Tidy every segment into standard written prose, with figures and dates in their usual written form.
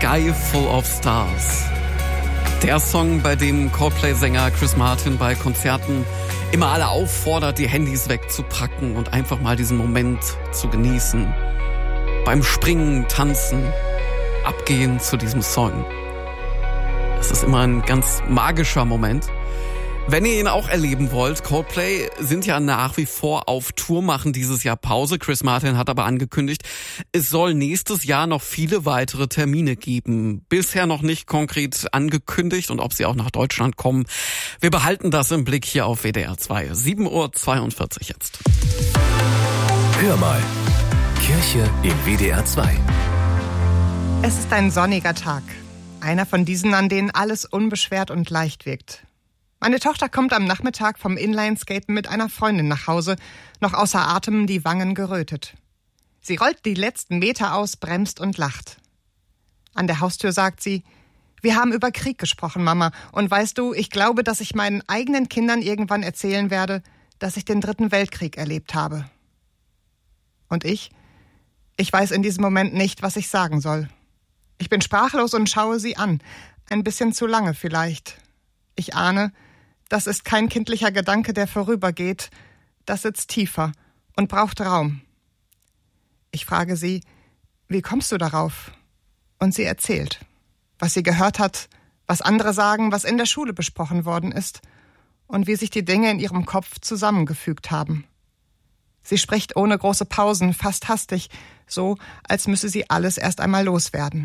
Sky Full of Stars. Der Song, bei dem Coldplay-Sänger Chris Martin bei Konzerten immer alle auffordert, die Handys wegzupacken und einfach mal diesen Moment zu genießen. Beim Springen, Tanzen, abgehen zu diesem Song. Das ist immer ein ganz magischer Moment. Wenn ihr ihn auch erleben wollt, Coldplay sind ja nach wie vor auf Tour, machen dieses Jahr Pause. Chris Martin hat aber angekündigt, es soll nächstes Jahr noch viele weitere Termine geben. Bisher noch nicht konkret angekündigt und ob sie auch nach Deutschland kommen. Wir behalten das im Blick hier auf WDR 2. 7:42 Uhr jetzt. Hör mal. Kirche im WDR 2. Es ist ein sonniger Tag. Einer von diesen, an denen alles unbeschwert und leicht wirkt. Meine Tochter kommt am Nachmittag vom Inlineskaten mit einer Freundin nach Hause, noch außer Atem, die Wangen gerötet. Sie rollt die letzten Meter aus, bremst und lacht. An der Haustür sagt sie: Wir haben über Krieg gesprochen, Mama. Und weißt du, ich glaube, dass ich meinen eigenen Kindern irgendwann erzählen werde, dass ich den 3. Weltkrieg erlebt habe. Und ich weiß in diesem Moment nicht, was ich sagen soll. Ich bin sprachlos und schaue sie an. Ein bisschen zu lange vielleicht. Ich ahne, das ist kein kindlicher Gedanke, der vorübergeht. Das sitzt tiefer und braucht Raum. Ich frage sie: Wie kommst du darauf? Und sie erzählt, was sie gehört hat, was andere sagen, was in der Schule besprochen worden ist und wie sich die Dinge in ihrem Kopf zusammengefügt haben. Sie spricht ohne große Pausen, fast hastig, so als müsse sie alles erst einmal loswerden.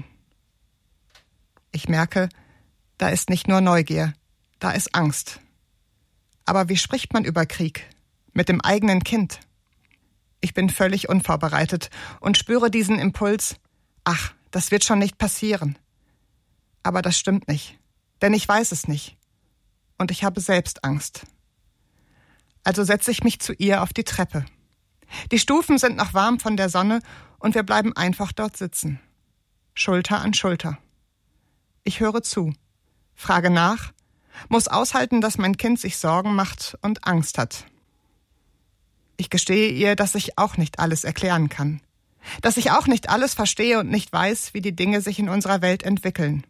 Ich merke, da ist nicht nur Neugier, da ist Angst. Aber wie spricht man über Krieg? Mit dem eigenen Kind? Ich bin völlig unvorbereitet und spüre diesen Impuls: Ach, das wird schon nicht passieren. Aber das stimmt nicht, denn ich weiß es nicht. Und ich habe selbst Angst. Also setze ich mich zu ihr auf die Treppe. Die Stufen sind noch warm von der Sonne und wir bleiben einfach dort sitzen. Schulter an Schulter. Ich höre zu, frage nach, muss aushalten, dass mein Kind sich Sorgen macht und Angst hat. Ich gestehe ihr, dass ich auch nicht alles erklären kann. Dass ich auch nicht alles verstehe und nicht weiß, wie die Dinge sich in unserer Welt entwickeln.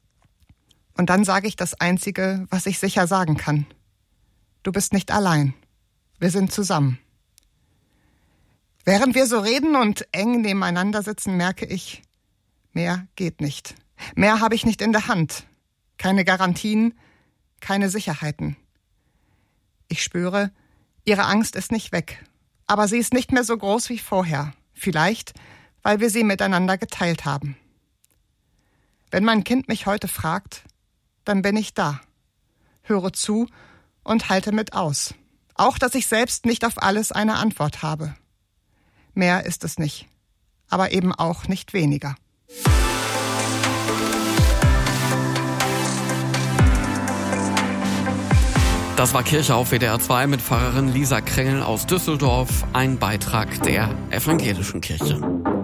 Und dann sage ich das Einzige, was ich sicher sagen kann. Du bist nicht allein. Wir sind zusammen. Während wir so reden und eng nebeneinander sitzen, merke ich, mehr geht nicht. Mehr habe ich nicht in der Hand. Keine Garantien, keine Sicherheiten. Ich spüre, ihre Angst ist nicht weg. Aber sie ist nicht mehr so groß wie vorher. Vielleicht, weil wir sie miteinander geteilt haben. Wenn mein Kind mich heute fragt, dann bin ich da. Höre zu und halte mit aus. Auch, dass ich selbst nicht auf alles eine Antwort habe. Mehr ist es nicht. Aber eben auch nicht weniger. Das war Kirche auf WDR 2 mit Pfarrerin Lisa Krengel aus Düsseldorf, ein Beitrag der Evangelischen Kirche.